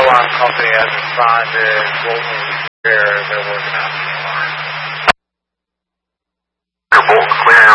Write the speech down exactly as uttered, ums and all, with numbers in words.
alarm company has responded. Bolton Clear, they're working on the alarm. Bolton Clear